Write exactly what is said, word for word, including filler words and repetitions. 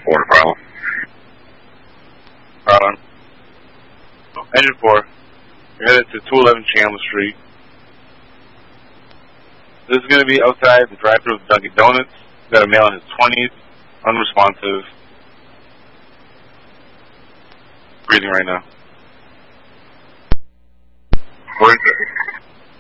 four, no problem. Um, engine four, you're headed to two eleven Chandler Street. This is going to be outside the drive-thru of Dunkin' Donuts. Got a male in his twenties, unresponsive, breathing right now.